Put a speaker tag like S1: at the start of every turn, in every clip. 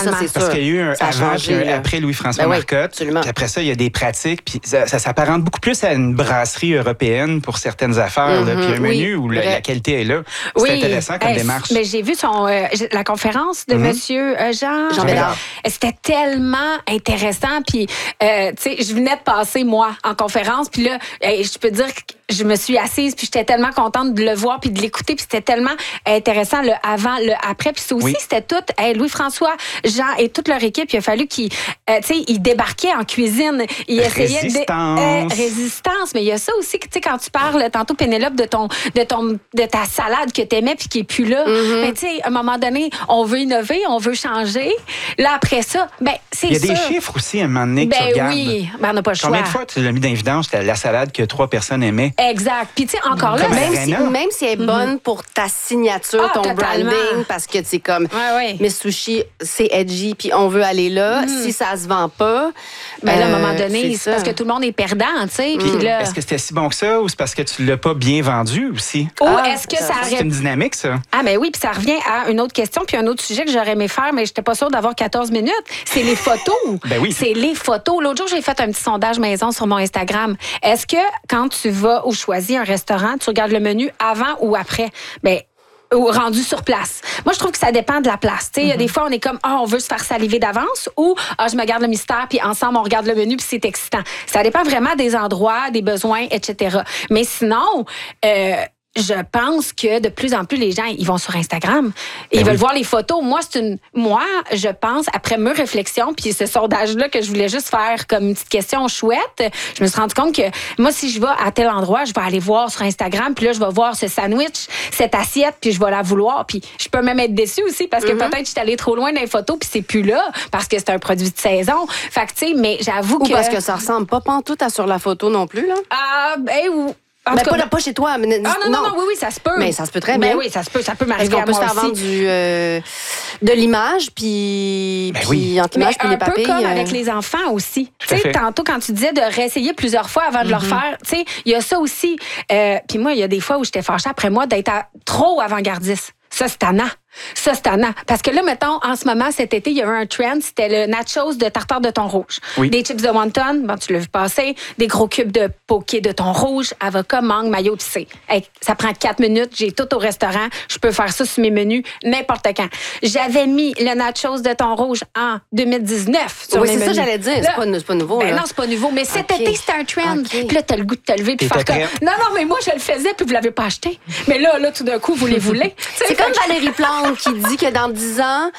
S1: totalement.
S2: ça, c'est sûr.
S3: Parce qu'il y a eu un
S2: Ça a
S3: avant
S2: changé,
S3: puis un
S2: là.
S3: après Louis-François
S2: Ben oui,
S3: Marcotte.
S2: absolument.
S3: Puis après ça, il y a des pratiques. Puis ça s'apparente beaucoup plus à une brasserie européenne pour certaines affaires. Là. Puis un menu où la qualité est là. C'est intéressant comme démarche.
S1: Mais j'ai vu la conférence de Monsieur Jean
S2: Bédard.
S1: C'était tellement intéressant. Puis, tu sais, je venais de passer, moi, en conférence. Puis là, je peux dire que je me suis assise, puis j'étais tellement contente de le voir, puis de l'écouter. Puis c'était tellement intéressant, le avant, le après. Puis aussi, c'était tout, Louis-François, Jean et toute leur équipe, il a fallu qu'ils, tu sais, ils débarquaient en cuisine. Ils essayaient résistance. Mais il y a ça aussi, tu sais, quand tu parles tantôt, Pénélope, de ta salade que t'aimais puis qui est plus là. Mais tu sais, à un moment donné, on veut innover, on veut changer. Là, après ça, c'est
S3: il y a
S1: sûr.
S3: des chiffres aussi, à un moment donné, que tu regardes.
S1: Oui, on n'a pas le choix.
S3: Combien de fois tu l'as mis d'évidence, la salade que 3 personnes aimaient?
S1: Exact. Puis tu sais, encore là,
S2: même si elle est bonne pour ta signature, ton
S1: totalement.
S2: branding, parce que c'est comme mes sushis, c'est edgy, puis on veut aller là. Si ça se vend pas,
S1: là, à un moment donné, c'est parce que tout le monde est perdant, tu sais. Puis là,
S3: est-ce que c'était si bon que ça ou c'est parce que tu l'as pas bien vendu aussi?
S1: Ou est-ce que ça
S3: C'est une dynamique, ça?
S1: Ah, ben oui, puis ça revient à une autre question, puis un autre sujet que j'aurais aimé faire, mais j'étais pas sûre d'avoir 14 minutes. C'est les photos.
S3: Ben oui.
S1: C'est les photos. L'autre jour, j'ai fait un petit sondage maison sur mon Instagram. Est-ce que quand tu vas ou choisis un restaurant, tu regardes le menu avant ou après? Ou rendu sur place. Moi, je trouve que ça dépend de la place. Tu sais, des fois, on est comme, on veut se faire saliver d'avance, ou je me garde le mystère, puis ensemble, on regarde le menu, puis c'est excitant. Ça dépend vraiment des endroits, des besoins, etc. Mais sinon, je pense que de plus en plus, les gens, ils vont sur Instagram. Et ils veulent voir les photos. Moi, je pense, après mes réflexions, puis ce sondage-là que je voulais juste faire comme une petite question chouette, je me suis rendu compte que moi, si je vais à tel endroit, je vais aller voir sur Instagram, puis là, je vais voir ce sandwich, cette assiette, puis je vais la vouloir. Puis je peux même être déçue aussi parce que peut-être que je suis allée trop loin dans les photos, puis c'est plus là, parce que c'est un produit de saison. Fait que, tu sais, mais j'avoue que...
S2: Ou parce que ça ressemble pas pantoute à sur la photo non plus, là. Mais pas chez toi. Mais
S1: non, oui, ça se peut.
S2: Mais ça se peut très bien.
S1: Mais oui, ça peut m'arriver à moi aussi.
S2: Est-ce qu'on peut se faire vendre de l'image, puis anti-image, puis les papilles?
S1: Un peu comme avec les enfants aussi. Tu sais, tantôt, quand tu disais de réessayer plusieurs fois avant de leur faire, tu sais, il y a ça aussi. Puis moi, il y a des fois où j'étais fâchée après moi d'être trop avant-gardiste. Ça, c'est tannant. Parce que là, mettons, en ce moment, cet été, il y a eu un trend, c'était le nachos de tartare de thon rouge. Oui. Des chips de wonton, tu l'as vu passer, des gros cubes de poké de thon rouge, avocat, mangue, mayo épicé. Hey, ça prend 4 minutes, j'ai tout au restaurant, je peux faire ça sur mes menus n'importe quand. J'avais mis le nachos de thon rouge en 2019 sur mes menus.
S2: Oui, c'est ça, j'allais dire, c'est pas nouveau.
S1: Non, c'est pas nouveau, mais cet été, c'était un trend. Puis là, t'as le goût de te lever puis faire comme... Non, mais moi, je le faisais puis vous l'avez pas acheté. Mais là, tout d'un coup, vous les voulez.
S2: C'est comme Valérie Plante qui dit que dans 10 ans,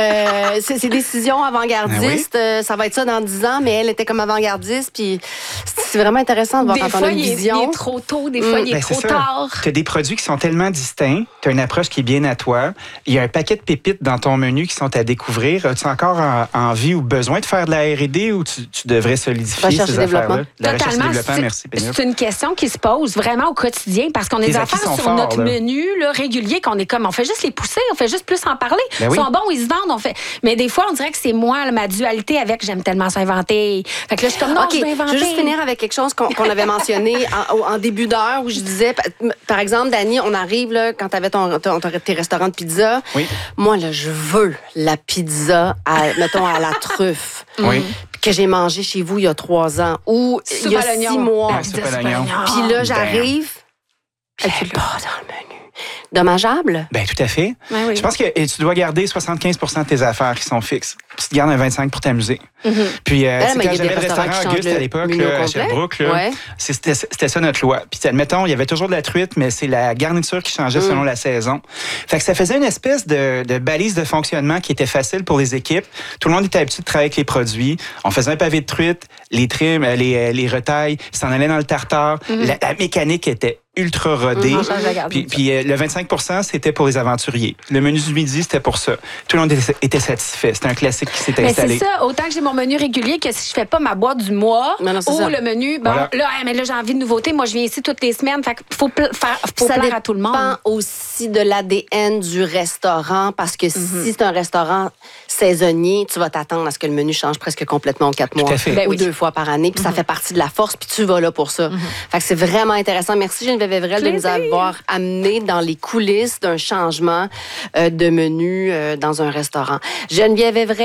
S2: ses décisions avant-gardistes, ça va être ça dans 10 ans, mais elle était comme avant-gardiste, puis c'est vraiment intéressant de voir quand on a une vision.
S1: Des fois, il est trop tôt, des fois, il est trop tard.
S3: Tu as des produits qui sont tellement distincts, tu as une approche qui est bien à toi, il y a un paquet de pépites dans ton menu qui sont à découvrir. As-tu encore envie ou besoin de faire de la R&D ou tu devrais solidifier ces affaires-là?
S1: La recherche et
S3: développement, merci, Pénélope.
S1: C'est une question qui se pose vraiment au quotidien parce qu'on a des affaires sur notre menu régulier qu'on est comme, on fait juste les pousser, on fait juste plus en parler. Ils sont bons, ils se vendent, Mais des fois, on dirait que c'est moi, ma dualité avec j'aime tellement s'inventer. Fait que là, je suis comme, non, je vais inventer.
S2: Je veux juste finir avec quelque chose qu'on avait mentionné en début d'heure où je disais, par exemple, Dani, on arrive là, quand tu avais tes restaurants de pizza. Oui. Moi, là, je veux la pizza, mettons, à la truffe. Oui. Que j'ai mangé chez vous il y a 3 ans ou il y a 6 mois. Puis là, j'arrive, puis elle n'est pas dans le menu. Dommageable?
S3: Bien, tout à fait. Oui. Je pense que tu dois garder 75 % de tes affaires qui sont fixes. Puis tu gardes un 25 pour t'amuser. Puis, quand j'avais le restaurant Auguste à l'époque, à Sherbrooke, c'était ça notre loi. Puis, admettons, il y avait toujours de la truite, mais c'est la garniture qui changeait selon la saison. Fait que ça faisait une espèce de balise de fonctionnement qui était facile pour les équipes. Tout le monde était habitué de travailler avec les produits. On faisait un pavé de truite, les trims, les retailles, s'en allait dans le tartare. La mécanique était ultra rodée. Puis le 25 % c'était pour les aventuriers. Le menu du midi, c'était pour ça. Tout le monde était satisfait. C'était un classique qui s'est installé.
S1: C'est ça. Autant que j'ai mon menu régulier que si je fais pas ma boîte du mois le menu, là, j'ai envie de nouveautés. Moi, je viens ici toutes les semaines. Fait qu'il faut plaire à tout le monde.
S2: Ça dépend aussi de l'ADN du restaurant parce que si c'est un restaurant saisonnier, tu vas t'attendre à ce que le menu change presque complètement aux 4 mois ou 2 fois par année. Puis ça fait partie de la force. Puis tu vas là pour ça. Fait que c'est vraiment intéressant. Merci Geneviève Evrel de nous avoir amené dans les coulisses d'un changement de menu dans un restaurant. Geneviève Evrel.